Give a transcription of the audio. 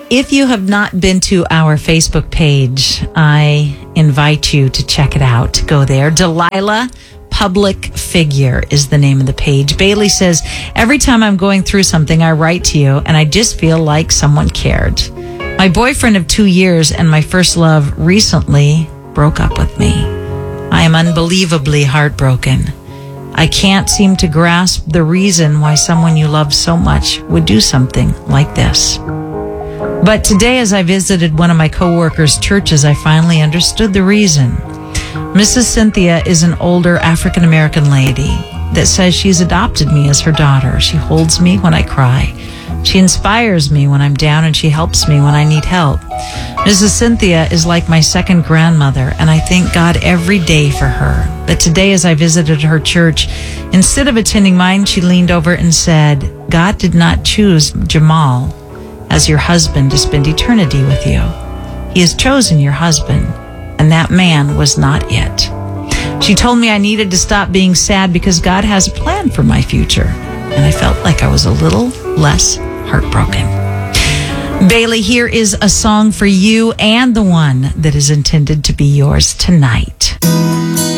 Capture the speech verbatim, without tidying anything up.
If you have not been to our Facebook page, I invite you to check it out. Go there. Delilah Public Figure is the name of the page. Bailey says, every time I'm going through something, I write to you, and I just feel like someone cared. My boyfriend of two years and my first love recently broke up with me. I am unbelievably heartbroken. I can't seem to grasp the reason why someone you love so much would do something like this. But today, as I visited one of my coworkers' churches, I finally understood the reason. Missus Cynthia is an older African-American lady that says she's adopted me as her daughter. She holds me when I cry. She inspires me when I'm down, and she helps me when I need help. Missus Cynthia is like my second grandmother, and I thank God every day for her. But today, as I visited her church, instead of attending mine, she leaned over and said, God did not choose Jamal as your husband to spend eternity with you. He has chosen your husband, and that man was not it. She told me I needed to stop being sad because God has a plan for my future, and I felt like I was a little less heartbroken. Bailey, here is a song for you and the one that is intended to be yours tonight.